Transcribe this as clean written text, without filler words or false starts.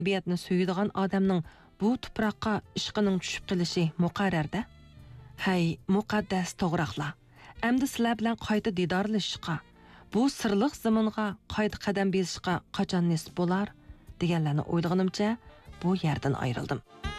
tabiatni suyadigan odamning bu tuproqqa ishqining tushib qilishi muqarrarda. Hay, muqaddas to'g'raqlar. Endi sizlar bilan qayta didorlashishga, bu sirliq zaminga qayta qadam besishga qachon nasib bo'lar deganlarni o'ylaganimcha bu yerdan ayrildim.